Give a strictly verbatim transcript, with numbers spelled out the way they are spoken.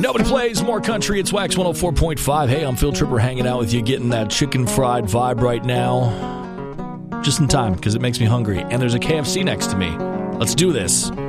Nobody plays more country. It's Wax one oh four point five. Hey, I'm Phil Tripper hanging out with you, getting that chicken fried vibe right now. Just in time, because it makes me hungry. And there's a K F C next to me. Let's do this.